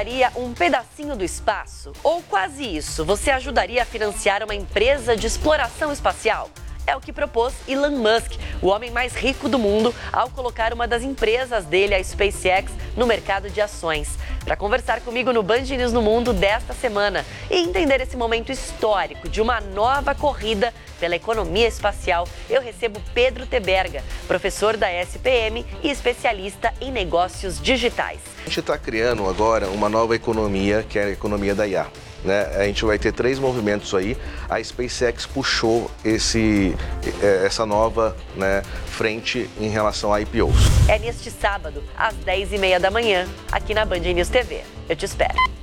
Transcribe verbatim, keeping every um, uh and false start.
daria um pedacinho do espaço? Ou quase isso, você ajudaria a financiar uma empresa de exploração espacial? É o que propôs Elon Musk, o homem mais rico do mundo, ao colocar uma das empresas dele, a SpaceX, no mercado de ações. Para conversar comigo no Band News no Mundo desta semana e entender esse momento histórico de uma nova corrida pela economia espacial, eu recebo Pedro Teberga, professor da S P M e especialista em negócios digitais. A gente está criando agora uma nova economia, que é a economia da I A. Né? A gente vai ter três movimentos aí. A SpaceX puxou esse, essa nova, né, frente em relação a I P Os. É neste sábado, às dez e meia da manhã, aqui na Band News T V. Eu te espero.